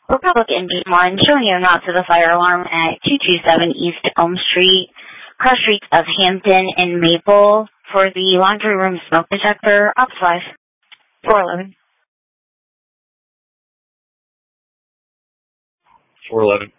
Republic Engine 1, showing you out to the fire alarm at 227 East Elm Street, cross streets of Hampton and Maple for the laundry room smoke detector, Ops 5, 411. 411.